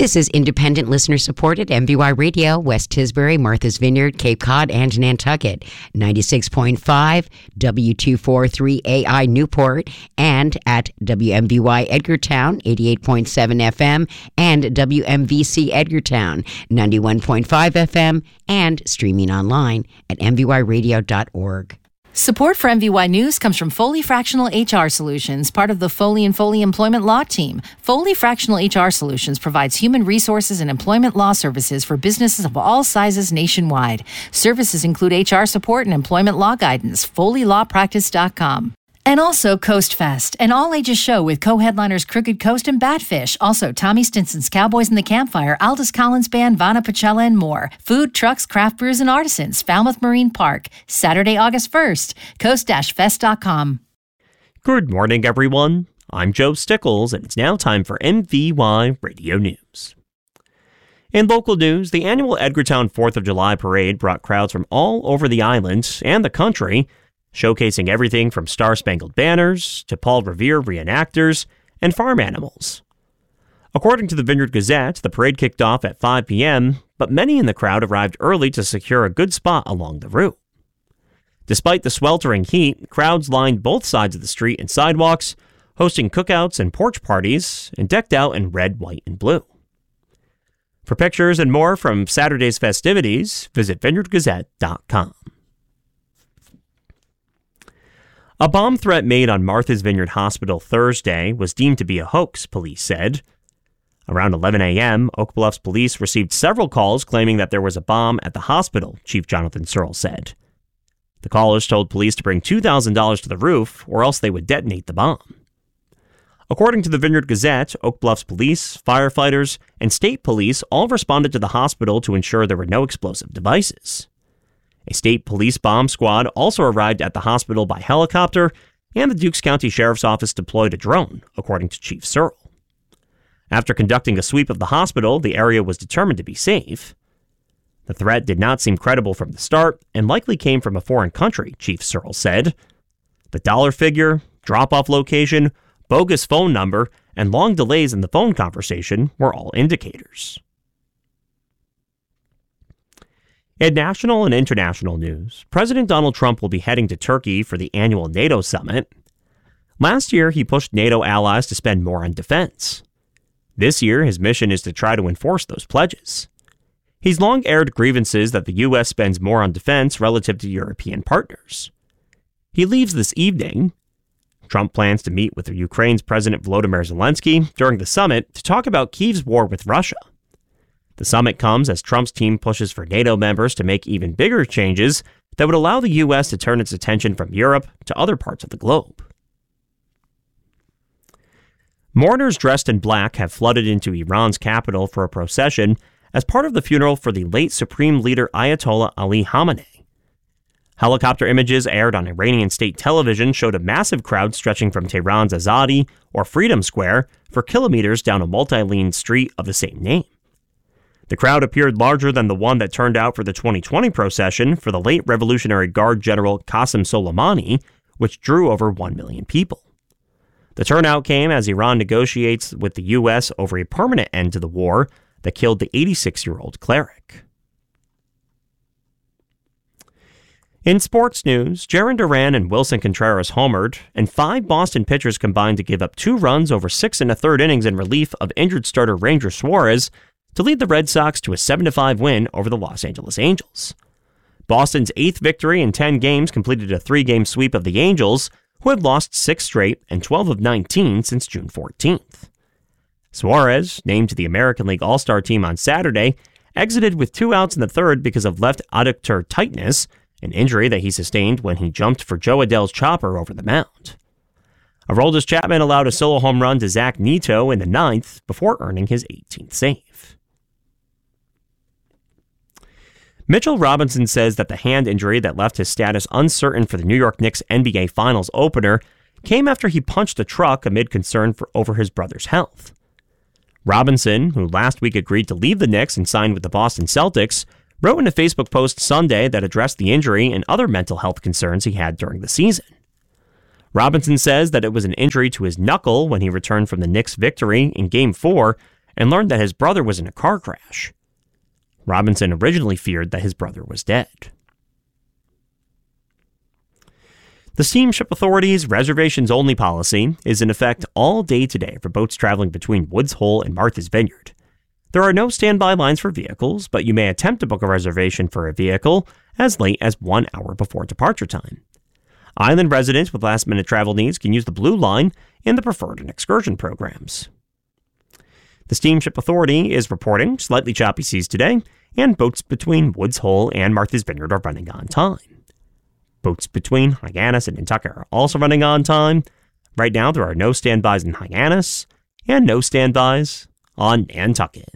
This is independent listener-supported MVY Radio, West Tisbury, Martha's Vineyard, Cape Cod, and Nantucket, 96.5, W243AI Newport, and at WMVY Edgartown, 88.7 FM, and WMVC Edgartown, 91.5 FM, and streaming online at mvyradio.org. Support for MVY News comes from Foley Fractional HR Solutions, part of the Foley & Foley Employment Law Team. Foley Fractional HR Solutions provides human resources and employment law services for businesses of all sizes nationwide. Services include HR support and employment law guidance. FoleyLawPractice.com. And also Coast Fest, an all-ages show with co-headliners Crooked Coast and Batfish. Also Tommy Stinson's Cowboys in the Campfire, Aldous Collins Band, Vana Pachella, and more. Food, trucks, craft brews, and artisans. Falmouth Marine Park, Saturday, August 1st. Coast-Fest.com. Good morning, everyone. I'm Joe Stickles, and it's now time for MVY Radio News. In local news, the annual Edgartown 4th of July parade brought crowds from all over the island and the country, showcasing everything from Star-Spangled Banners to Paul Revere reenactors and farm animals. According to the Vineyard Gazette, the parade kicked off at 5 p.m., but many in the crowd arrived early to secure a good spot along the route. Despite the sweltering heat, crowds lined both sides of the street and sidewalks, hosting cookouts and porch parties, and decked out in red, white, and blue. For pictures and more from Saturday's festivities, visit vineyardgazette.com. A bomb threat made on Martha's Vineyard Hospital Thursday was deemed to be a hoax, police said. Around 11 a.m., Oak Bluffs police received several calls claiming that there was a bomb at the hospital, Chief Jonathan Searle said. The callers told police to bring $2,000 to the roof, or else they would detonate the bomb. According to the Vineyard Gazette, Oak Bluffs police, firefighters, and state police all responded to the hospital to ensure there were no explosive devices. A state police bomb squad also arrived at the hospital by helicopter, and the Dukes County Sheriff's Office deployed a drone, according to Chief Searle. After conducting a sweep of the hospital, the area was determined to be safe. The threat did not seem credible from the start and likely came from a foreign country, Chief Searle said. The dollar figure, drop-off location, bogus phone number, and long delays in the phone conversation were all indicators. In national and international news, President Donald Trump will be heading to Turkey for the annual NATO summit. Last year, he pushed NATO allies to spend more on defense. This year, his mission is to try to enforce those pledges. He's long aired grievances that the U.S. spends more on defense relative to European partners. He leaves this evening. Trump plans to meet with Ukraine's President Volodymyr Zelensky during the summit to talk about Kyiv's war with Russia. The summit comes as Trump's team pushes for NATO members to make even bigger changes that would allow the U.S. to turn its attention from Europe to other parts of the globe. Mourners dressed in black have flooded into Iran's capital for a procession as part of the funeral for the late Supreme Leader Ayatollah Ali Khamenei. Helicopter images aired on Iranian state television showed a massive crowd stretching from Tehran's Azadi, or Freedom Square, for kilometers down a multi-lane street of the same name. The crowd appeared larger than the one that turned out for the 2020 procession for the late Revolutionary Guard General Qasem Soleimani, which drew over 1 million people. The turnout came as Iran negotiates with the U.S. over a permanent end to the war that killed the 86-year-old cleric. In sports news, Jarren Duran and Wilson Contreras homered, and 5 Boston pitchers combined to give up 2 runs over 6 1/3 innings in relief of injured starter Ranger Suarez to lead the Red Sox to a 7-5 win over the Los Angeles Angels. Boston's 8th victory in 10 games completed a 3-game sweep of the Angels, who had lost 6 straight and 12 of 19 since June 14th. Suarez, named to the American League All-Star team on Saturday, exited with 2 outs in the 3rd because of left adductor tightness, an injury that he sustained when he jumped for Joe Adell's chopper over the mound. Aroldis Chapman allowed a solo home run to Zach Neto in the 9th before earning his 18th save. Mitchell Robinson says that the hand injury that left his status uncertain for the New York Knicks NBA Finals opener came after he punched a truck amid concern over his brother's health. Robinson, who last week agreed to leave the Knicks and signed with the Boston Celtics, wrote in a Facebook post Sunday that addressed the injury and other mental health concerns he had during the season. Robinson says that it was an injury to his knuckle when he returned from the Knicks' victory in Game 4 and learned that his brother was in a car crash. Robinson originally feared that his brother was dead. The Steamship Authority's reservations-only policy is in effect all day today for boats traveling between Woods Hole and Martha's Vineyard. There are no standby lines for vehicles, but you may attempt to book a reservation for a vehicle as late as 1 hour before departure time. Island residents with last-minute travel needs can use the Blue Line in the Preferred and Excursion programs. The Steamship Authority is reporting slightly choppy seas today, and boats between Woods Hole and Martha's Vineyard are running on time. Boats between Hyannis and Nantucket are also running on time. Right now, there are no standbys in Hyannis and no standbys on Nantucket.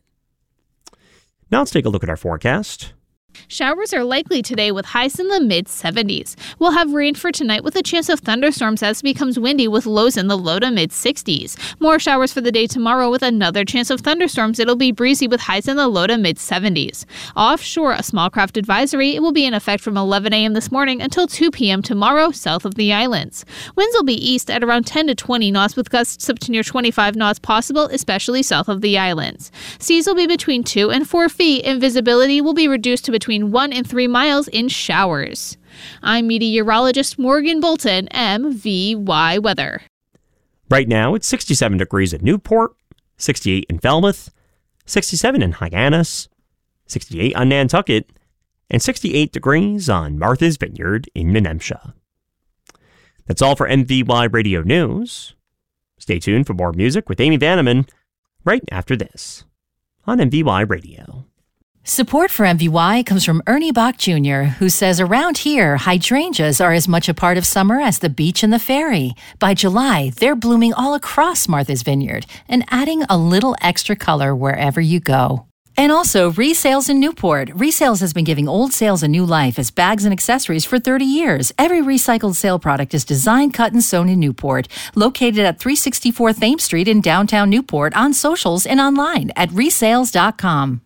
Now let's take a look at our forecast. Showers are likely today with highs in the mid-70s. We'll have rain for tonight with a chance of thunderstorms as it becomes windy with lows in the low to mid-60s. More showers for the day tomorrow with another chance of thunderstorms. It'll be breezy with highs in the low to mid-70s. Offshore, a small craft advisory. It will be in effect from 11 a.m. this morning until 2 p.m. tomorrow south of the islands. Winds will be east at around 10 to 20 knots with gusts up to near 25 knots possible, especially south of the islands. Seas will be between 2 and 4 feet and visibility will be reduced to between 1 and 3 miles in showers. I'm meteorologist Morgan Bolton, MVY Weather. Right now, it's 67 degrees at Newport, 68 in Falmouth, 67 in Hyannis, 68 on Nantucket, and 68 degrees on Martha's Vineyard in Menemsha. That's all for MVY Radio News. Stay tuned for more music with Amy Vanneman right after this on MVY Radio. Support for MVY comes from Ernie Bach Jr., who says around here, hydrangeas are as much a part of summer as the beach and the ferry. By July, they're blooming all across Martha's Vineyard and adding a little extra color wherever you go. And also, Resales in Newport. Resales has been giving old sales a new life as bags and accessories for 30 years. Every recycled sale product is designed, cut, and sewn in Newport. Located at 364 Thames Street in downtown Newport, on socials and online at resales.com.